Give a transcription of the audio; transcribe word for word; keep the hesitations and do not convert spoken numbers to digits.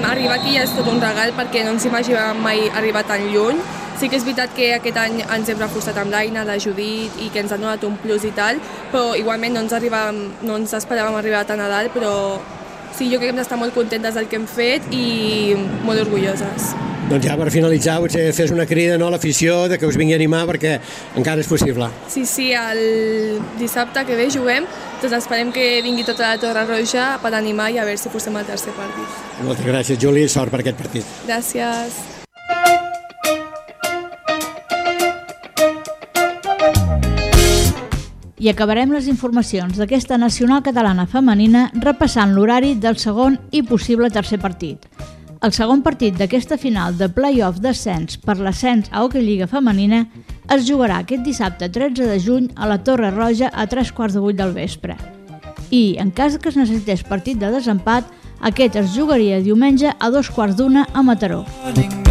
arribar aquí ja és tot un regal perquè no ens imaginàvem mai arribar tan lluny. Sí que és veritat que aquest any ens hem reforçat amb l'Aina, la Judit i que ens han donat un plus i tal, però igualment no ens, arribàvem, no ens esperàvem arribar tan a dalt, però sí, jo crec que hem d'estar molt contentes del que hem fet i molt orgulloses. Doncs ja per finalitzar, potser fes una crida a l'afició de que us vingui a animar perquè encara és possible. Sí, sí, el dissabte que ve juguem, doncs esperem que vingui tota la Torre Roja per animar i a veure si posem el tercer partit. Moltes gràcies, Juli, sort per aquest partit. Gràcies. I acabarem les informacions d'aquesta nacional catalana femenina repassant l'horari del segon i possible tercer partit. El segon partit d'aquesta final de play-off d'ascens per l'ascens a Hockey Lliga Femenina es jugarà aquest dissabte tretze de juny a la Torre Roja a tres quarts de vuit del vespre. I, en cas que es necessités partit de desempat, aquest es jugaria diumenge a dos quarts d'una a Mataró.